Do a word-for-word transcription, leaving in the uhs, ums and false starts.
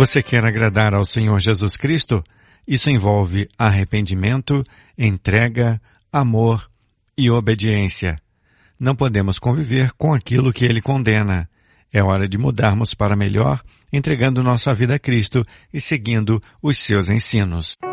Você quer agradar ao Senhor Jesus Cristo? Isso envolve arrependimento, entrega, amor e obediência. Não podemos conviver com aquilo que Ele condena. É hora de mudarmos para melhor, entregando nossa vida a Cristo e seguindo os seus ensinos.